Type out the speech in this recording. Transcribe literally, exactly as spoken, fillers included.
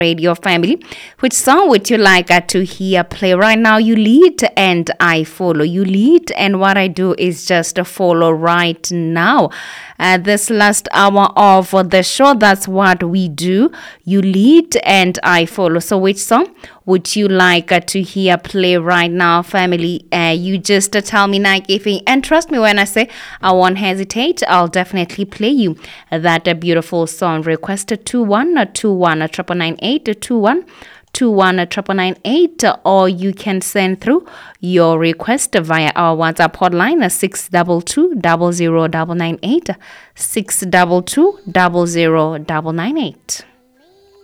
Radio family. Which song would you like uh, to hear play right now? You lead and I follow. You lead and what I do is just uh, follow right now. Uh, this last hour of the show, that's what we do. You lead and I follow. So which song would you like uh, to hear play right now, family? Uh, you just uh, tell me now, if and trust me when I say I won't hesitate. I'll definitely play you that uh, beautiful song. Requested two one uh, two one uh, triple nine eight uh, two one two one uh, triple nine eight, uh, or you can send through your request via our WhatsApp hotline uh, six double two double zero double nine eight six double two double zero double nine eight.